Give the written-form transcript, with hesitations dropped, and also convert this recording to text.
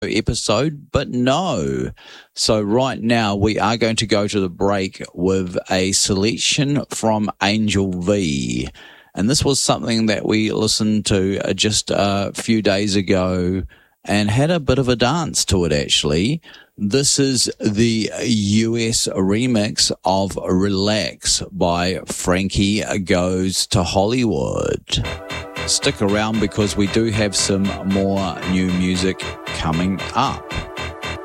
episode, but no. So right now we are going to go to the break with a selection from Angel V. And this was something that we listened to just a few days ago and had a bit of a dance to it, actually. This is the US remix of Relax by Frankie Goes to Hollywood. Stick around because we do have some more new music coming up.